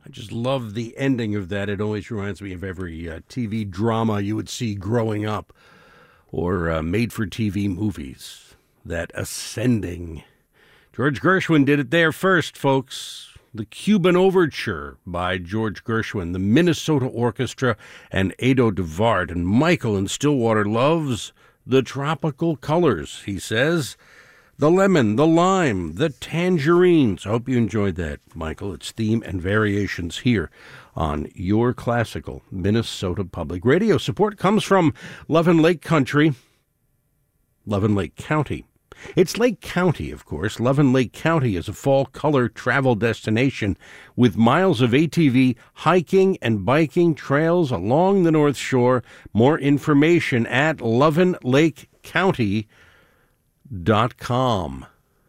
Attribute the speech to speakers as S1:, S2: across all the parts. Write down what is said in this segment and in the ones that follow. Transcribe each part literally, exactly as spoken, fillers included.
S1: I just love the ending of that. It always reminds me of every uh, T V drama you would see growing up, or uh, made-for-T V movies. That ascending. George Gershwin did it there first, folks. The Cuban Overture by George Gershwin, the Minnesota Orchestra, and Ado DeVard. And Michael in Stillwater loves the tropical colors, he says. The lemon, the lime, the tangerines. I hope you enjoyed that, Michael. It's theme and variations here on your classical Minnesota Public Radio. Support comes from Love and Lake Country, Love and Lake County. It's Lake County, of course. Love and Lake County is a fall color travel destination with miles of A T V, hiking, and biking trails along the North Shore. More information at love and lake county dot com.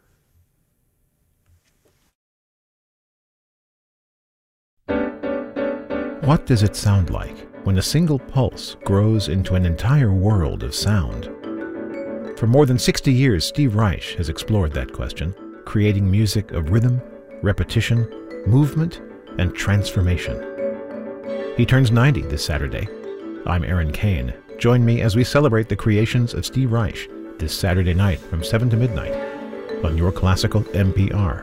S2: What does it sound like when a single pulse grows into an entire world of sound? For more than sixty years, Steve Reich has explored that question, creating music of rhythm, repetition, movement, and transformation. He turns ninety this Saturday. I'm Aaron Kane. Join me as we celebrate the creations of Steve Reich this Saturday night from seven to midnight on Your Classical M P R.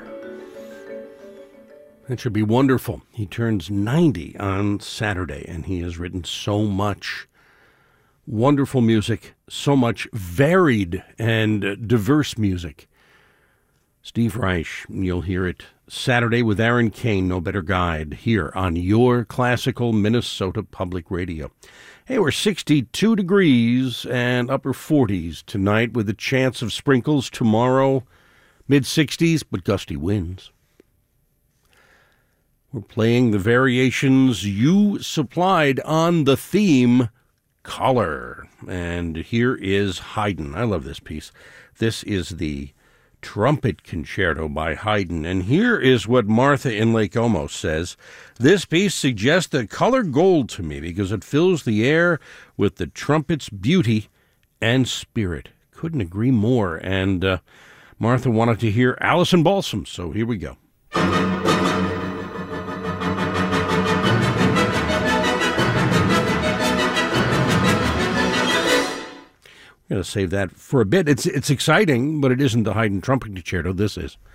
S1: That should be wonderful. He turns ninety on Saturday, and he has written so much wonderful music, so much varied and diverse music. Steve Reich, you'll hear it Saturday with Aaron Kane, No Better Guide, here on Your Classical Minnesota Public Radio. Hey, we're sixty-two degrees and upper forties tonight with a chance of sprinkles tomorrow, mid-sixties, but gusty winds. We're playing the variations you supplied on the theme, color. And here is Haydn. I love this piece. This is the Trumpet Concerto by Haydn. And here is what Martha in Lake Como says. This piece suggests the color gold to me because it fills the air with the trumpet's beauty and spirit. Couldn't agree more. And uh, Martha wanted to hear Alison Balsam, so here we go. I'm going to save that for a bit. It's it's exciting, but it isn't the Haydn Trumpet Concerto. This is.